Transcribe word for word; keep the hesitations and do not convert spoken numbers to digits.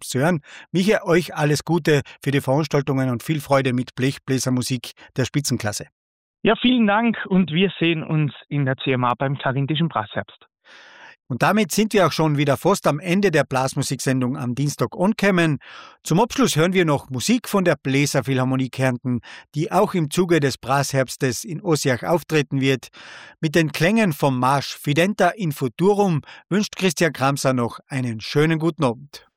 Brassherbst zu hören. Michael, euch alles Gute für die Veranstaltungen und viel Freude mit Blechbläsermusik der Spitzenklasse. Ja, vielen Dank und wir sehen uns in der C M A beim Karinthischen Brassherbst. Und damit sind wir auch schon wieder fast am Ende der Blasmusiksendung am Dienstag angekommen. Zum Abschluss hören wir noch Musik von der Bläserphilharmonie Kärnten, die auch im Zuge des Brassherbstes in Ossiach auftreten wird. Mit den Klängen vom Marsch Fidenta in Futurum wünscht Christian Kramser noch einen schönen guten Abend.